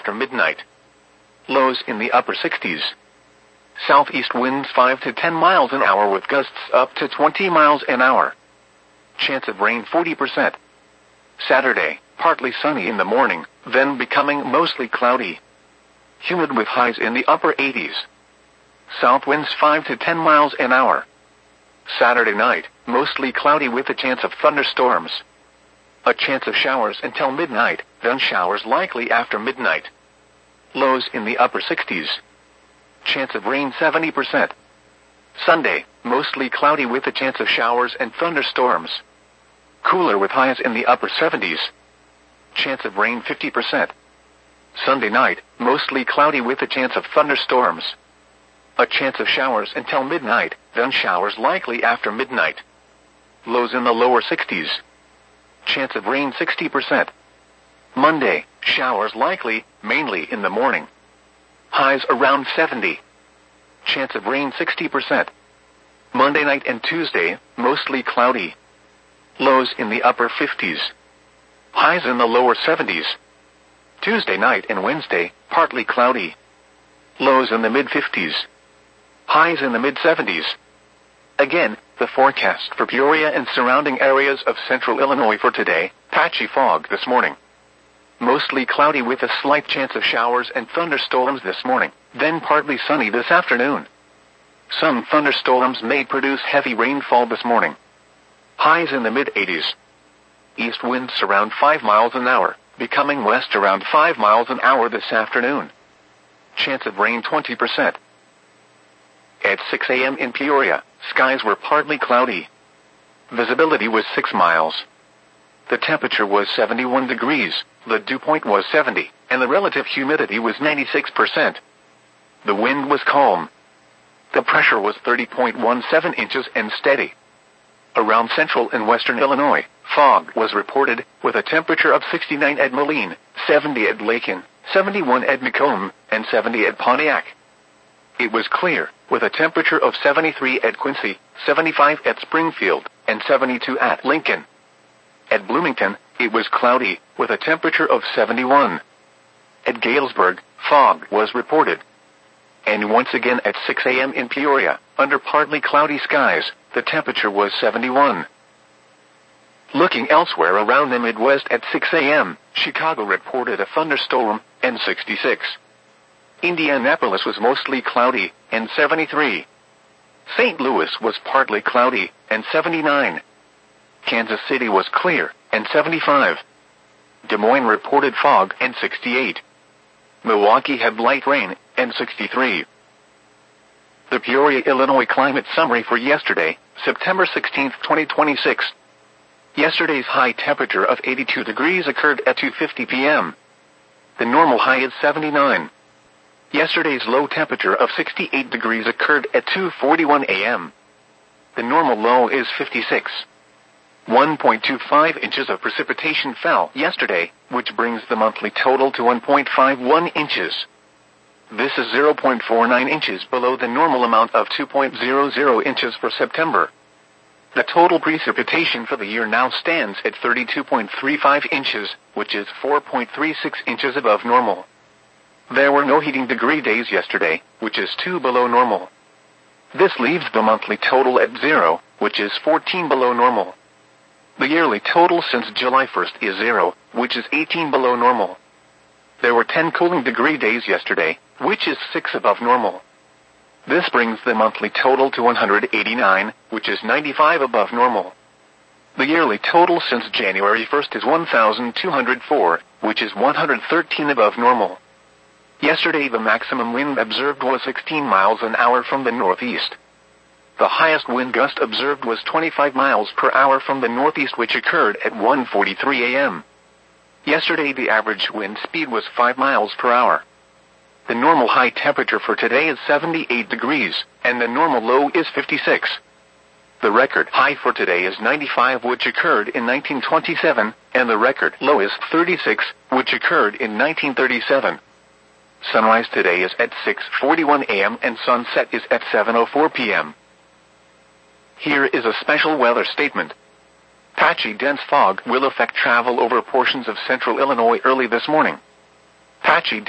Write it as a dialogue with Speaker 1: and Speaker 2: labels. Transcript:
Speaker 1: after midnight. Lows in the upper 60s. Southeast winds 5 to 10 miles an hour with gusts up to 20 miles an hour. Chance of rain 40%. Saturday, partly sunny in the morning, then becoming mostly cloudy. Humid with highs in the upper 80s. South winds 5 to 10 miles an hour. Saturday night, mostly cloudy with a chance of thunderstorms. A chance of showers until midnight, then showers likely after midnight. Lows in the upper 60s. Chance of rain 70%. Sunday, mostly cloudy with a chance of showers and thunderstorms. Cooler with highs in the upper 70s. Chance of rain 50%. Sunday night, mostly cloudy with a chance of thunderstorms. A chance of showers until midnight, then showers likely after midnight. Lows in the lower 60s. Chance of rain 60%. Monday, showers likely, mainly in the morning. Highs around 70. Chance of rain 60%. Monday night and Tuesday, mostly cloudy. Lows in the upper 50s. Highs in the lower 70s. Tuesday night and Wednesday, partly cloudy. Lows in the mid-50s. Highs in the mid-70s. Again, the forecast for Peoria and surrounding areas of central Illinois for today: patchy fog this morning. Mostly cloudy with a slight chance of showers and thunderstorms this morning, then partly sunny this afternoon. Some thunderstorms may produce heavy rainfall this morning. Highs in the mid-80s. East winds around 5 miles an hour, becoming west around 5 miles an hour this afternoon. Chance of rain 20%. At 6 a.m. in Peoria, skies were partly cloudy. Visibility was 6 miles. The temperature was 71 degrees, the dew point was 70, and the relative humidity was 96%. The wind was calm. The pressure was 30.17 inches and steady. Around central and western Illinois, fog was reported, with a temperature of 69 at Moline, 70 at Lakin, 71 at Macomb, and 70 at Pontiac. It was clear, with a temperature of 73 at Quincy, 75 at Springfield, and 72 at Lincoln. At Bloomington, it was cloudy, with a temperature of 71. At Galesburg, fog was reported. And once again at 6 a.m. in Peoria, under partly cloudy skies, the temperature was 71. Looking elsewhere around the Midwest at 6 a.m., Chicago reported a thunderstorm, and 66. Indianapolis was mostly cloudy, and 73. St. Louis was partly cloudy, and 79. Kansas City was clear, and 75. Des Moines reported fog, and 68. Milwaukee had light rain, and 63. The Peoria, Illinois climate summary for yesterday, September 16, 2026. Yesterday's high temperature of 82 degrees occurred at 2:50 p.m. The normal high is 79. Yesterday's low temperature of 68 degrees occurred at 2:41 a.m. The normal low is 56. 1.25 inches of precipitation fell yesterday, which brings the monthly total to 1.51 inches. This is 0.49 inches below the normal amount of 2.00 inches for September. The total precipitation for the year now stands at 32.35 inches, which is 4.36 inches above normal. There were no heating degree days yesterday, which is 2 below normal. This leaves the monthly total at 0, which is 14 below normal. The yearly total since July 1st is 0, which is 18 below normal. There were 10 cooling degree days yesterday, which is 6 above normal. This brings the monthly total to 189, which is 95 above normal. The yearly total since January 1st is 1,204, which is 113 above normal. Yesterday the maximum wind observed was 16 miles an hour from the northeast. The highest wind gust observed was 25 miles per hour from the northeast, which occurred at 1:43 a.m. Yesterday the average wind speed was 5 miles per hour. The normal high temperature for today is 78 degrees, and the normal low is 56. The record high for today is 95, which occurred in 1927, and the record low is 36, which occurred in 1937. Sunrise today is at 6:41 a.m. and sunset is at 7:04 p.m. Here is a special weather statement. Patchy dense fog will affect travel over portions of central Illinois early this morning. Patchy